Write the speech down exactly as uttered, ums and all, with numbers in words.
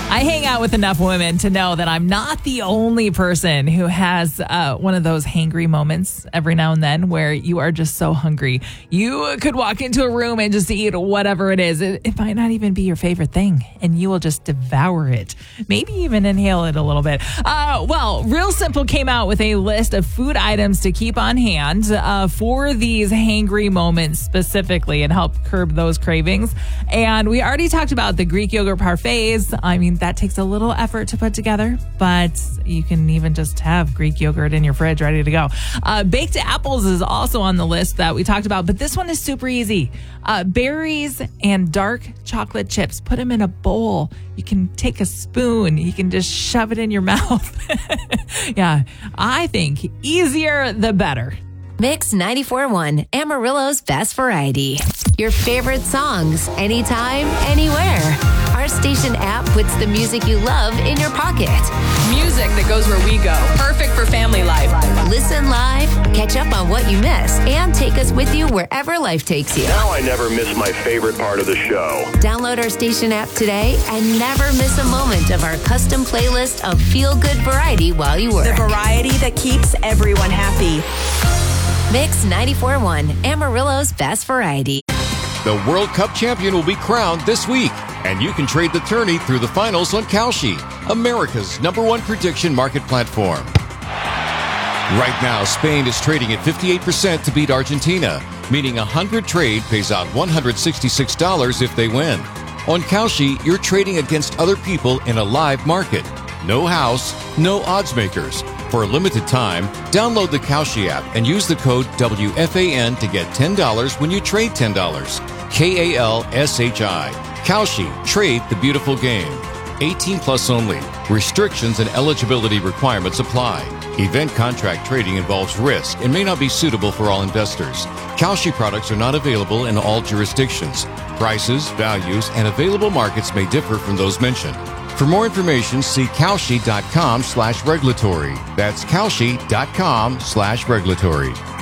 I hang out with enough women to know that I'm not the only person who has uh, one of those hangry moments every now and then where you are just so hungry. You could walk into a room and just eat whatever it is. It, it might not even be your favorite thing, and you will just devour it. Maybe even inhale it a little bit. Uh, well, Real Simple came out with a list of food items to keep on hand uh, for these hangry moments specifically and help curb those cravings. And we already talked about the Greek yogurt parfaits. I mean, that takes a little effort to put together, but you can even just have Greek yogurt in your fridge ready to go. Uh, baked apples is also on the list that we talked about, but this one is super easy. Uh, berries and dark chocolate chips. Put them in a bowl. You can take a spoon. You can just shove it in your mouth. Yeah, I think easier the better. Mix ninety-four point one, Amarillo's best variety. Your favorite songs, anytime, anywhere. Our station app puts the music you love in your pocket. Music that goes where we go. Perfect for family life. Listen live, catch up on what you missed, and take us with you wherever life takes you. Now I never miss my favorite part of the show. Download our station app today and never miss a moment of our custom playlist of feel-good variety while you work. The variety that keeps everyone happy. Mix ninety-four point one, Amarillo's best variety. The World Cup champion will be crowned this week, and you can trade the tourney through the finals on Kalshi, America's number one prediction market platform. Right now, Spain is trading at fifty-eight percent to beat Argentina, meaning a one hundred trade pays out one hundred sixty-six dollars if they win. On Kalshi, you're trading against other people in a live market. No house, no odds makers. For a limited time, download the Kalshi app and use the code W F A N to get ten dollars when you trade ten dollars. K A L S H I. Kalshi. Trade the beautiful game. eighteen plus only. Restrictions and eligibility requirements apply. Event contract trading involves risk and may not be suitable for all investors. Kalshi products are not available in all jurisdictions. Prices, values, and available markets may differ from those mentioned. For more information, see Kalshi dot com slash regulatory. That's Kalshi dot com slash regulatory.